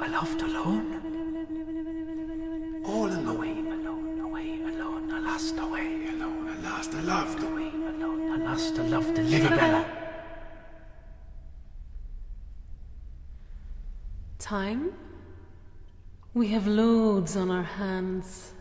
I loved alone. All alone. Away alone. I lost away alone. I lost. I loved away alone. I lost. I loved the Livabella. Time? We have loads on our hands.